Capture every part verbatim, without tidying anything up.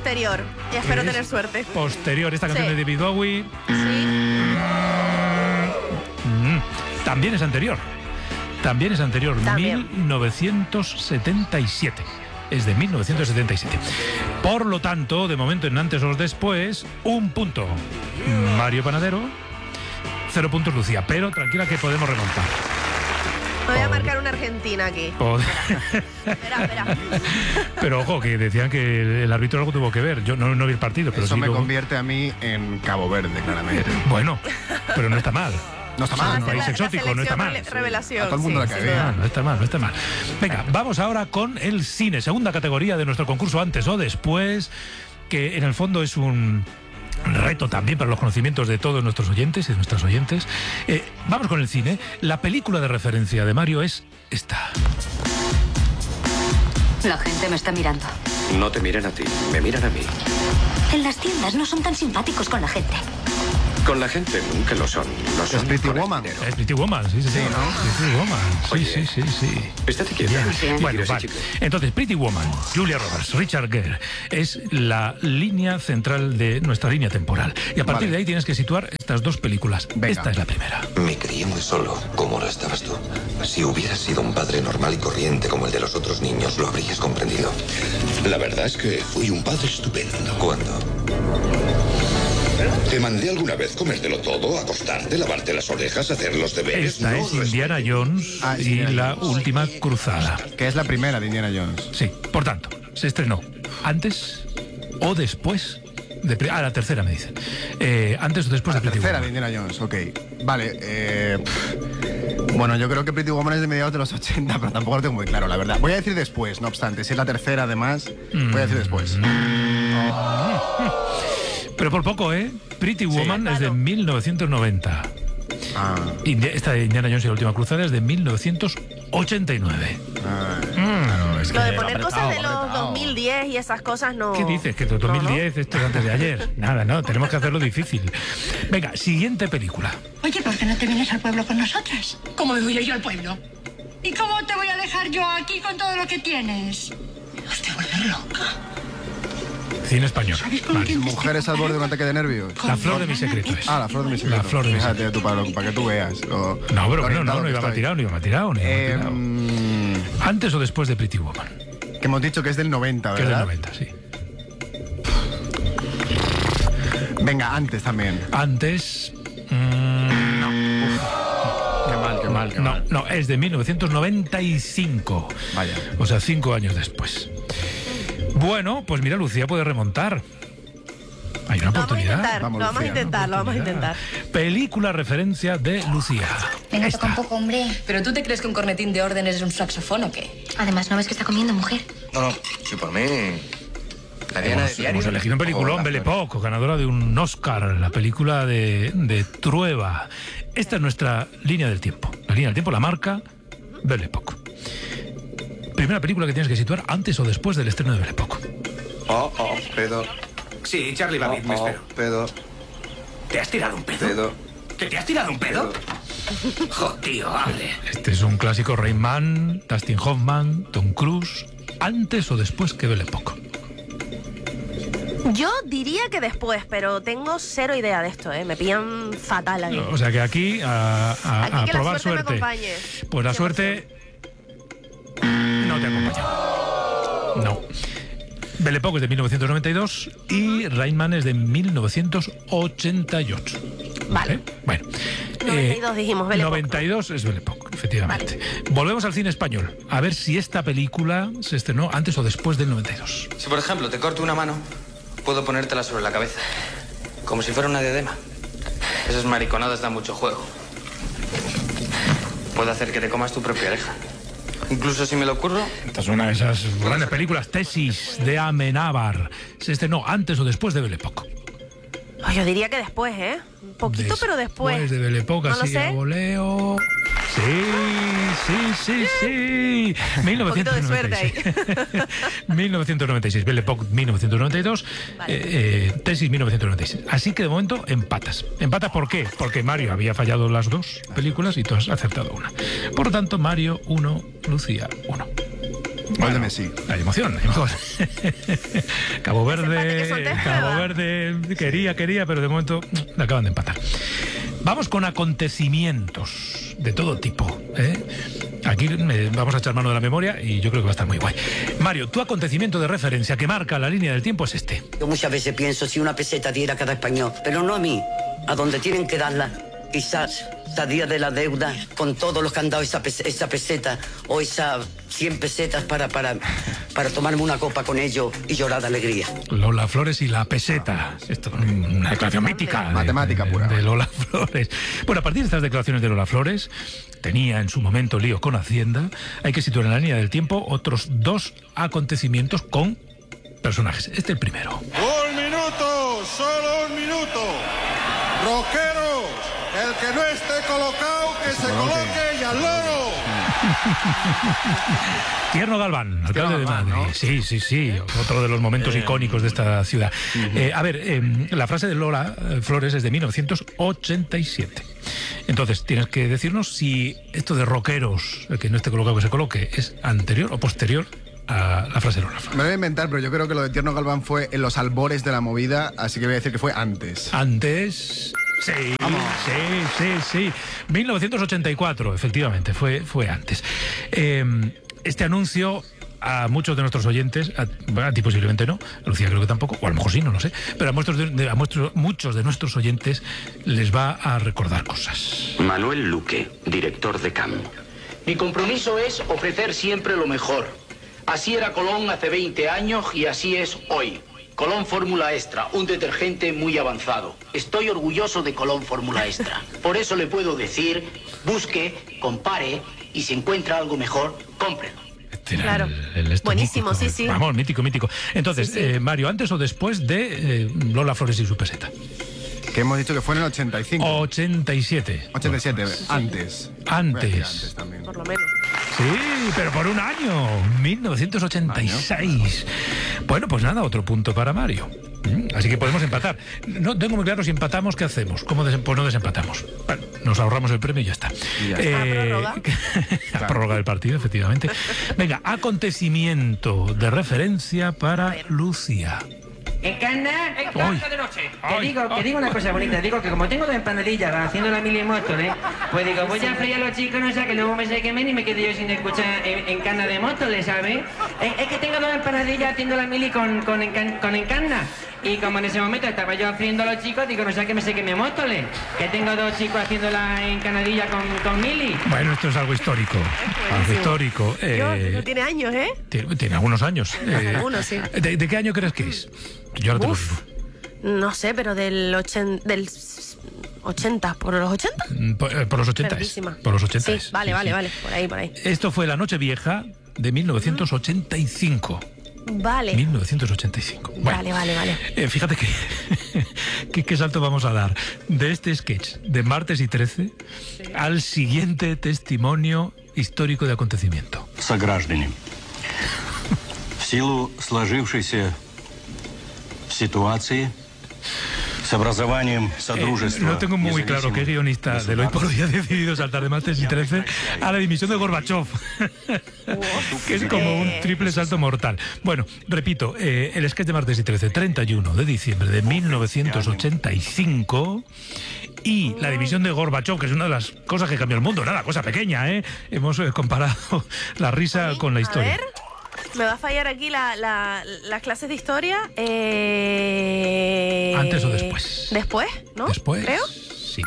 posterior. Y espero Es tener suerte. Posterior, esta canción Sí. de David Bowie. Sí. Mm, también es anterior. También es anterior. También. mil novecientos setenta y siete. Es de mil novecientos setenta y siete. Por lo tanto, de momento en antes o después, un punto Mario Panadero, cero puntos Lucía. Pero tranquila que podemos remontar. Me voy a Pod- marcar una Argentina aquí. Pod- Espera, espera. Pero ojo, que decían que el árbitro algo tuvo que ver. Yo no, no vi el partido, pero Eso sí me luego- convierte a mí en Cabo Verde, claramente. Bueno, pero no está mal. No está Ah, mal, un ¿no? país La- la exótico, no está selección mal. rele- Revelación. A todo el mundo sí, le cae sin bien. duda. Ah, no está mal, no está mal. Venga, vamos ahora con el cine, segunda categoría de nuestro concurso antes o después, que en el fondo es un reto también para los conocimientos de todos nuestros oyentes y de nuestras oyentes. Eh, vamos con el cine. La película de referencia de Mario es esta. La gente me está mirando. No te miran a ti, me miran a mí. En las tiendas no son tan simpáticos con la gente. Con la gente nunca lo son. Lo son Pretty con el Woman. dinero. Es Pretty Woman, sí, sí, sí. ¿no? Pretty Woman, sí, Oye, sí, sí, sí. Estate quieta. Bien. Bien. Bueno, Quiero ese vale. chicle. Entonces, Pretty Woman, Julia Roberts, Richard Gere, es la línea central de nuestra línea temporal. Y a partir Vale. de ahí tienes que situar estas dos películas. Venga. Esta es la primera. Me crié muy solo, como lo estabas tú. Si hubieras sido un padre normal y corriente como el de los otros niños, lo habrías comprendido. La verdad es que fui un padre estupendo. ¿Cuándo? ¿Te mandé alguna vez comértelo todo, acostarte, lavarte las orejas, hacer los deberes? Esta No, es no Indiana Jones Ah, y Indiana la Jones. última cruzada. Que es la primera de Indiana Jones. Sí, por tanto, se estrenó antes o después de... Pre- Ah, la tercera me dicen. Eh, antes o después La de Pretty tercera de Woman. Indiana Jones, ok. Vale, eh... pff. Bueno, yo creo que Pretty Woman es de mediados de los ochenta, pero tampoco lo tengo muy claro, la verdad. Voy a decir después, no obstante. Si es la tercera, además, voy a decir después. Pero por poco, ¿eh? Pretty Woman es de Claro. mil novecientos noventa. Ah, Indi- Esta de Indiana Jones y la última cruzada es de mil novecientos ochenta y nueve. ah, Mm. claro, es que Lo de va poner apretado, cosas de va los apretado. dos mil diez y esas cosas no. ¿Qué dices? Que No, dos mil no. diez esto es antes de ayer. Nada, no, tenemos que hacerlo difícil. Venga, siguiente película. Oye, ¿por qué no te vienes al pueblo con nosotras? ¿Cómo me voy a ir al pueblo? ¿Y cómo te voy a dejar yo aquí con todo lo que tienes? Me vas a volver loca. Cine español. ¿Sabes con Vale. quién me Mujeres estoy al borde de un ataque de nervios. La flor de mi secreto es. Ah, la flor de mi secreto. La flor de mi Fíjate tú, para, lo- para que tú veas. lo- No, pero lo bueno, orientado no, no que iba mal estoy. tirado, no iba mal tirado, no iba mal Eh, tirado. mm, Antes o después de Pretty Woman, que hemos dicho que es del noventa, que es del ¿verdad? noventa, sí. Venga, antes también. Antes... mm, no. Qué mal, qué mal, qué No, mal. no, es de mil novecientos noventa y cinco. Vaya. O sea, cinco años después. Bueno, pues mira, Lucía puede remontar. Hay una Lo vamos a oportunidad. intentar, Vamos, lo vamos a Lucía, intentar, lo vamos a Oportunidad. intentar. Película referencia de Lucía. Venga, Esta. toca un poco, hombre. ¿Pero tú te crees que un cornetín de órdenes es un saxofón o qué? Además, ¿no ves que está comiendo, mujer? No, no, si por mí... La Diana de Hemos, diario. hemos elegido un peliculón, Hola, Belle Flores. Époque, ganadora de un Oscar, la película de, de Trueba. Esta es nuestra línea del tiempo. La línea del tiempo la marca Belle Époque. Primera película que tienes que situar antes o después del estreno de Belle Époque. Oh, oh, pedo. Sí, Charlie Babbitt, me Oh, oh, espero. pedo, ¿Te has tirado un pedo? pedo, ¿Que te has tirado un pedo? pedo. Jo, tío, hable. Este es un clásico. Rain Man, Dustin Hoffman, Tom Cruise. Antes o después que Belle Époque. Yo diría que después, pero tengo cero idea de esto, ¿eh? Me pillan fatal aquí. O sea que aquí a, a- Aquí a que la probar suerte me suerte. acompañe. Pues la cien por suerte no te acompaña. No. Belle Époque es de mil novecientos noventa y dos y Rain Man es de mil novecientos ochenta y ocho. Vale. Bueno. noventa y dos dijimos, Belle Époque. noventa y dos es Belle Époque, efectivamente. Volvemos al cine español. A ver si esta película se estrenó antes o después del noventa y dos. Si, por ejemplo, te corto una mano, puedo ponértela sobre la cabeza. Como si fuera una diadema. Esas mariconadas dan mucho juego. Puedo hacer que te comas tu propia oreja. Incluso si me lo ocurro, Esta es una de esas grandes películas, Tesis de Amenábar. Se estrenó antes o después de Belle Époque. Ay, yo diría que después, ¿eh? Un poquito, pero después. Después de Belle Époque, No lo así a sé. voleo. Sí, sí, sí, sí. Un poquito de suerte ahí. mil novecientos noventa y seis. Belle Époque, mil novecientos noventa y dos. Vale. Eh, eh, Tesis, mil novecientos noventa y seis. Así que de momento empatas. ¿Empatas por qué? Porque Mario había fallado las dos películas y tú has acertado una. Por lo tanto, Mario uno, Lucía uno. Gol de Messi. Hay emoción, hay emoción. Cabo Verde, empate, Cabo Verde quería, quería, pero de momento le acaban de empatar. Vamos con acontecimientos de todo tipo, ¿eh? Aquí eh, vamos a echar mano de la memoria y yo creo que va a estar muy guay. Mario, tu acontecimiento de referencia que marca la línea del tiempo es este. Yo muchas veces pienso si una peseta diera a cada español, pero no a mí, a donde tienen que darla. Quizás salía de la deuda con todos los que han dado esa, pes esa peseta o esas cien pesetas para, para, para tomarme una copa con ellos y llorar de alegría. Lola Flores y la peseta. Esto es una declaración mítica. Matemática de, pura. De Lola Flores. Bueno, a partir de estas declaraciones de Lola Flores, tenía en su momento líos con Hacienda, hay que situar en la línea del tiempo otros dos acontecimientos con personajes. Este es el primero. Un minuto, solo un minuto. Rockeros, el que no esté colocado, que se coloque y al loro. Tierno Galván, alcalde de Madrid. ¿no? Sí, sí, sí. Otro de los momentos eh, icónicos de esta ciudad. Uh-huh. eh, a ver, eh, la frase de Lola Flores es de mil novecientos ochenta y siete. Entonces, tienes que decirnos si esto de rockeros, el que no esté colocado que se coloque, es anterior o posterior a la frase de Lola Flores. Me lo voy a inventar, pero yo creo que lo de Tierno Galván fue en los albores de la movida, así que voy a decir que fue antes. Antes... Sí, Vamos. sí, sí, sí. mil novecientos ochenta y cuatro, efectivamente, fue, fue antes. Eh, este anuncio a muchos de nuestros oyentes, a, a ti posiblemente no, a Lucía creo que tampoco, o a lo mejor sí, no lo sé, pero a, muchos de, de, a muchos, muchos de nuestros oyentes les va a recordar cosas. Manuel Luque, director de C A M. Mi compromiso es ofrecer siempre lo mejor. Así era Colón hace veinte años y así es hoy. Colón Fórmula Extra, un detergente muy avanzado. Estoy orgulloso de Colón Fórmula Extra. Por eso le puedo decir, busque, compare y si encuentra algo mejor, cómprelo. Claro. El, el Buenísimo, mítico, sí, sí. Vamos, mítico, mítico. Entonces, sí, sí. Eh, Mario, ¿antes o después de eh, Lola Flores y su peseta? Que hemos dicho que fue en el ochenta y cinco. ochenta y siete. ochenta y siete, antes. Antes. antes también. Por lo menos. Sí, pero por un año, mil novecientos ochenta y seis. Bueno, pues nada, otro punto para Mario. Así que podemos empatar. No tengo muy claro si empatamos, ¿qué hacemos? ¿Cómo des pues no desempatamos? Bueno, nos ahorramos el premio y ya está. Y ya eh, ¿A prórroga? A prórroga del partido, efectivamente. Venga, acontecimiento de referencia para Lucía. Encarna, Hoy. de noche. Te digo, que digo una cosa bonita, digo que como tengo dos empanadillas haciendo la mili Móstoles, pues digo, voy a freír a los chicos, no sé, que luego me se quemen y me quede yo sin escuchar en, en Encarna de Móstoles, ¿sabes? Es, es que tengo dos empanadillas haciendo la mili con, con, encan, con Encarna. Y como en ese momento estaba yo friendo a los chicos, digo, no sé, que me se queme Móstoles, que tengo dos chicos haciendo la encanadilla con, con mili. Bueno, esto es algo histórico. Algo histórico. Eh, no tiene años, ¿eh? Tiene, tiene algunos años. Eh, algunos, sí. ¿de, ¿De qué año crees que es? Yo ahora te lo digo. No sé, pero del, ochen, del ochenta, ¿por los ochenta? Por, por los ochenta. Por los ochenta. Sí, vale, sí, vale, sí. vale, por ahí, por ahí. Esto fue la Nochevieja de mil novecientos ochenta y cinco. Vale. mil novecientos ochenta y cinco. Bueno, vale, vale, vale. Eh, fíjate que, que qué salto vamos a dar de este sketch de Martes y trece sí. al siguiente testimonio histórico de acontecimiento. Сограждане, в силу сложившейся ситуации с образованием Содружества. Eh, no tengo muy claro qué guionista del Hoy por Hoy ha decidido saltar de Martes y trece a la dimisión de Gorbachev, que es como un triple salto mortal. Bueno, repito, eh, el sketch de Martes y trece, treinta y uno de diciembre de mil novecientos ochenta y cinco. Y la dimisión de Gorbachev, que es una de las cosas que cambió el mundo. Nada, cosa pequeña, ¿eh? Hemos eh, comparado la risa con la historia. A ver. Me va a fallar aquí la, la, las clases de historia. Eh... ¿Antes o después? Después, ¿no? Después. Creo. Sí,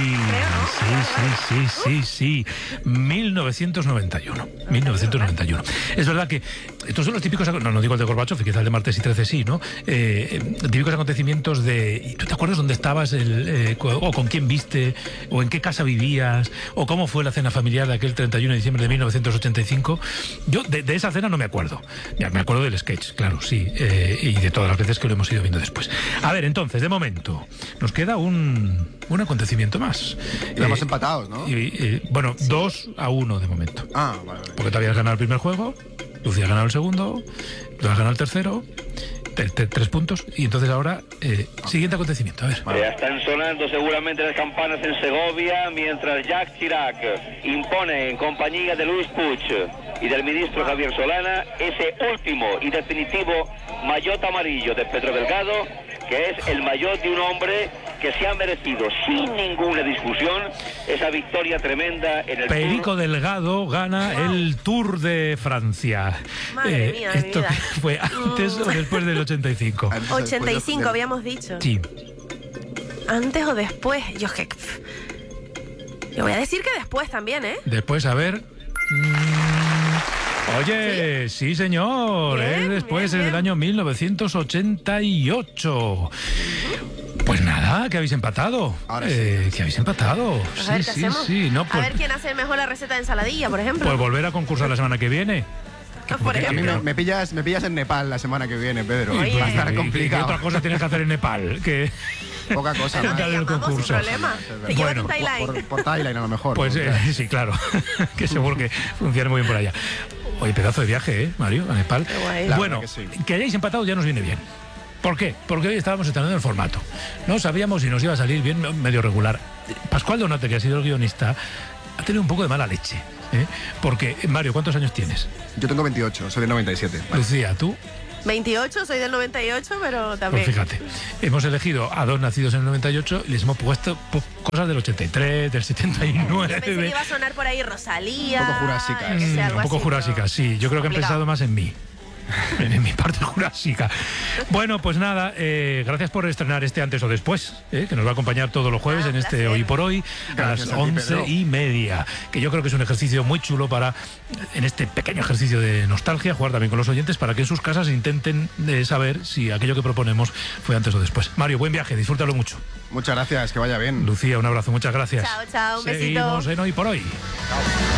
sí, sí, sí, sí, sí. mil novecientos noventa y uno. mil novecientos noventa y uno. Es verdad que estos son los típicos, no, no digo el de Gorbachev, quizás el de Martes y trece sí, ¿no? Eh, típicos acontecimientos de, ¿tú te acuerdas dónde estabas, el, eh, o con quién viste, o en qué casa vivías, o cómo fue la cena familiar de aquel treinta y uno de diciembre de mil novecientos ochenta y cinco? Yo de, de esa cena no me acuerdo. Ya, me acuerdo del sketch, claro, sí, eh, y de todas las veces que lo hemos ido viendo después. A ver, entonces, de momento, nos queda un, un acontecimiento más. Estamos eh, empatados, ¿no? Y, y, bueno, sí. dos a uno de momento. Ah, vale, vale. Porque te habías ganado el primer juego, Lucía ha ganado el segundo, tú has ganado el tercero Tres, tres, tres puntos. Y entonces ahora, eh, siguiente acontecimiento. A ver. Ya están sonando seguramente las campanas en Segovia, mientras Jacques Chirac impone en compañía de Luis Puig y del ministro Javier Solana ese último y definitivo maillot amarillo de Pedro Delgado, que es el maillot de un hombre que se ha merecido sin ninguna discusión esa victoria tremenda en el Perico Tour. Delgado gana wow. el Tour de Francia. Madre eh, mía, esto mi vida. fue antes o después del ochenta y cinco. ochenta y cinco habíamos dicho. Sí. Antes o después. Yo es que... Yo voy a decir que después también, ¿eh? Después, a ver... Mm, oye, sí, sí señor. Bien, es después, bien, es del año mil novecientos ochenta y ocho. Pues nada, que habéis empatado. Ahora eh, sí. Que habéis empatado. Pues sí, a ver qué sí, hacemos. sí. No, pues, a ver quién hace mejor la receta de ensaladilla, por ejemplo. Pues volver a concursar la semana que viene. Por a mí me, me, pillas, me pillas en Nepal la semana que viene, Pedro. Oye. Va a estar complicado. ¿Qué otra cosa tienes que hacer en Nepal? Que... Poca cosa más. más. El concurso. Problema. Te llevan Bueno, un Thailand. Por, por Thailand a lo mejor. Pues ¿no? eh, sí, claro. Que seguro que funciona muy bien por allá. Oye, pedazo de viaje, ¿eh, Mario? A Nepal. Qué guay. Bueno, que, sí. que hayáis empatado ya nos viene bien. ¿Por qué? Porque hoy estábamos estrenando el formato. No sabíamos si nos iba a salir bien, medio regular. Pascual Donate, que ha sido el guionista, ha tenido un poco de mala leche. ¿eh? Porque, Mario, ¿cuántos años tienes? Yo tengo veintiocho, soy del noventa y siete. Vale. Lucía, ¿tú? veintiocho, soy del noventa y ocho, pero también... Pues fíjate, hemos elegido a dos nacidos en el noventa y ocho y les hemos puesto cosas del ochenta y tres, del setenta y nueve. Yo pensé que iba a sonar por ahí Rosalía. Un poco jurásica. Que sea Mm, algo un poco así, jurásica, sí. Yo creo que han complicado. pensado más en mí. En mi parte jurásica. Bueno, pues nada, eh, gracias por estrenar este antes o después, eh, que nos va a acompañar todos los jueves Ah, en este placer. Hoy por Hoy a Gracias las a ti, once Pedro. y media. Que yo creo que es un ejercicio muy chulo para, en este pequeño ejercicio de nostalgia, jugar también con los oyentes para que en sus casas intenten eh, saber si aquello que proponemos fue antes o después. Mario, buen viaje, disfrútalo mucho. Muchas gracias, que vaya bien. Lucía, un abrazo, muchas gracias. Chao, chao, un besito. Seguimos en Hoy por Hoy. Chao.